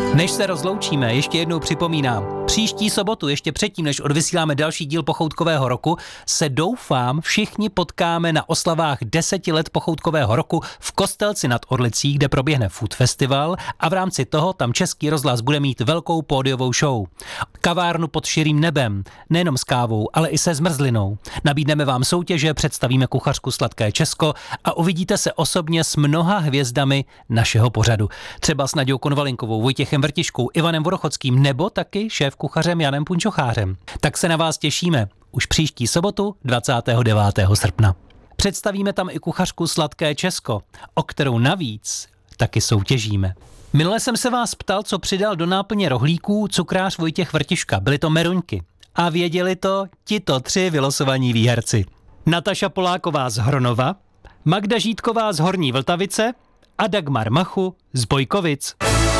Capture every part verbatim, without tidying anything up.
Než se rozloučíme, ještě jednou připomínám, příští sobotu, ještě předtím, než odvysíláme další díl Pochoutkového roku, se doufám všichni potkáme na oslavách deseti let Pochoutkového roku v Kostelci nad Orlicí, kde proběhne Food Festival a v rámci toho tam Český rozhlas bude mít velkou pódiovou show. Kavárnu pod širým nebem, nejenom s kávou, ale i se zmrzlinou. Nabídneme vám soutěže, představíme kuchařku Sladké Česko a uvidíte se osobně s mnoha hvězdami našeho pořadu. Třeba s Naďou Konvalinkovou, Vojtěchem Vrtiškou, Ivanem Vodochodským nebo taky šéf kuchařem Janem Punčochářem. Tak se na vás těšíme už příští sobotu dvacátého devátého srpna. Představíme tam i kuchařku Sladké Česko, o kterou navíc taky soutěžíme. Minule jsem se vás ptal, co přidal do náplně rohlíků cukrář Vojtěch Vrtiška. Byly to meruňky. A věděli to tito tři vylosovaní výherci. Nataša Poláková z Hronova, Magda Žítková z Horní Vltavice a Dagmar Machu z Bojkovic.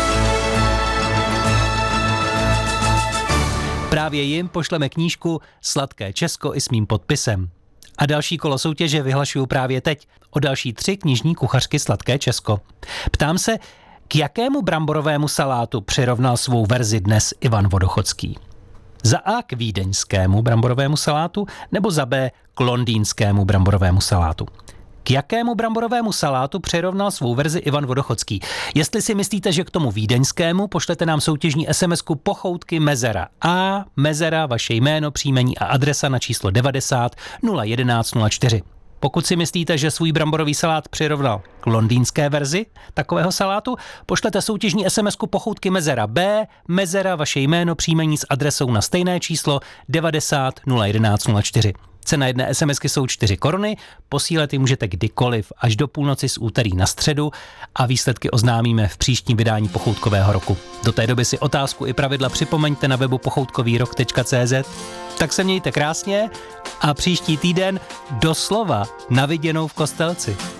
Právě jim pošleme knížku Sladké Česko i s mým podpisem. A další kolo soutěže vyhlašuju právě teď o další tři knižní kuchařky Sladké Česko. Ptám se, k jakému bramborovému salátu přirovnal svou verzi dnes Ivan Vodochodský? Za A k vídeňskému bramborovému salátu nebo za B k londýnskému bramborovému salátu? K jakému bramborovému salátu přirovnal svou verzi Ivan Vodochodský? Jestli si myslíte, že k tomu vídeňskému, pošlete nám soutěžní SMSku Pochoutky Mezera. A Mezera, vaše jméno, příjmení a adresa na číslo devadesát nula jedenáct nula čtyři. Pokud si myslíte, že svůj bramborový salát přirovnal k londýnské verzi takového salátu, pošlete soutěžní SMSku Pochoutky Mezera B, Mezera, vaše jméno, příjmení s adresou na stejné číslo devadesát nula jedenáct nula čtyři. Cena jedné SMSky jsou čtyři koruny, posílat ji můžete kdykoliv až do půlnoci z úterý na středu a výsledky oznámíme v příštím vydání Pochoutkového roku. Do té doby si otázku i pravidla připomeňte na webu pochoutkovýrok tečka cé zet. Tak se mějte krásně a příští týden doslova na viděnou v Kostelci.